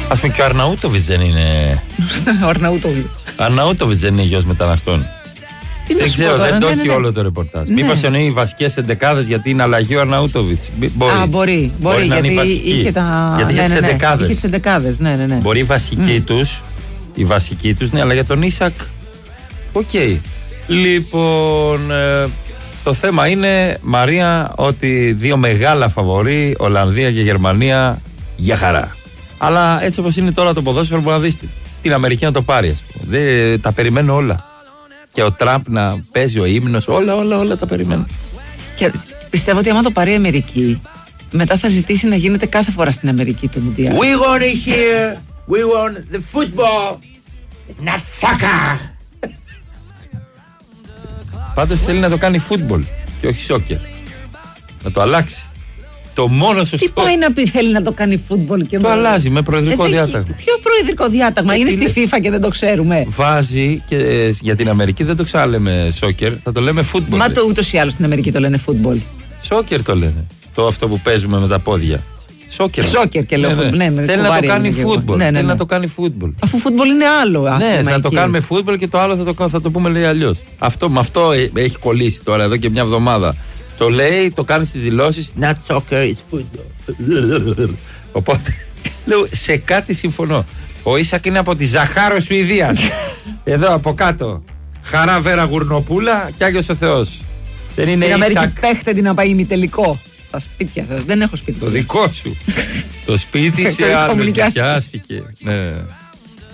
Ας πούμε και ο Αρναούτοβιτς δεν είναι. Ο Αρναούτοβιτς δεν είναι γιος μεταναστών. Δεν ξέρω, δεν το έχει όλο το ρεπορτάζ. Μήπως εννοεί οι βασικές εντεκάδες γιατί είναι αλλαγή ο Αρναούτοβιτς. Μπορεί γιατί είχε τα. Γιατί είχε τις εντεκάδες. Ναι. Μπορεί οι βασικοί τους, ναι, αλλά για τον Ίσακ. Οκ. Λοιπόν, το θέμα είναι, Μαρία, ότι δύο μεγάλα φαβορί, Ολλανδία και Γερμανία, για χαρά. Αλλά έτσι όπως είναι τώρα το ποδόσφαιρο, μπορεί να δεις την Αμερική να το πάρει, ας πούμε. Τα περιμένω όλα. Και ο Τραμπ να παίζει ο ύμνος, όλα τα περιμένω. Και πιστεύω ότι άμα το πάρει η Αμερική, μετά θα ζητήσει να γίνεται κάθε φορά στην Αμερική το Μουντιάλ. We want it here, we want the football, not soccer. Πάντως θέλει να το κάνει φούτμπολ και όχι σόκερ. Να το αλλάξει. Το μόνο σωστό. Τι πάει να πει, θέλει να το κάνει φούτμπολ και το αλλάζει με προεδρικό διάταγμα. Ποιο προεδρικό διάταγμα, είναι στη FIFA και δεν το ξέρουμε. Βάζει και για την Αμερική δεν το ξαναλέμε σόκερ, θα το λέμε φούτμπολ. Μα το ούτως ή άλλως στην Αμερική το λένε φούτμπολ. Σόκερ το λένε. Το αυτό που παίζουμε με τα πόδια. Σόκερ και λέω φούτμπολ. Ναι, θέλει να το κάνει φούτμπολ. Θέλει να το κάνει φούτμπολ. Αφού φούτμπολ είναι άλλο. Ναι, θα το κάνουμε φούτμπολ και το άλλο θα το πούμε λέει αλλιώς. Με αυτό έχει κολλήσει τώρα εδώ και μια εβδομάδα. Το λέει, το κάνει στις δηλώσεις. Not soccer, it's football. Οπότε λέω, σε κάτι συμφωνώ. Ο Ίσακ είναι από τη Ζαχάρο Σουηδίας. Εδώ από κάτω. Χαρά Βέρα Γουρνοπούλα και Άγιος ο Θεός. Δεν είναι την Αμερική παίχτε να πάει ημιτελικό. Στα σπίτια σας. Δεν έχω σπίτι. Το δικό σου. Το σπίτι σε άλλο νοικιάστηκε. Ναι.